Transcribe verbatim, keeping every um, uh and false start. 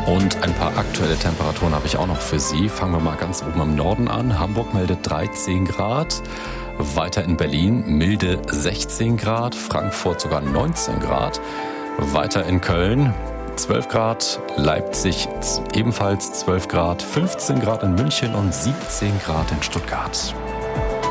Und ein paar aktuelle Temperaturen habe ich auch noch für Sie. Fangen wir mal ganz oben im Norden an. Hamburg meldet dreizehn Grad. Weiter in Berlin milde sechzehn Grad. Frankfurt sogar neunzehn Grad. Weiter in Köln zwölf Grad. Leipzig ebenfalls zwölf Grad. fünfzehn Grad in München und siebzehn Grad in Stuttgart.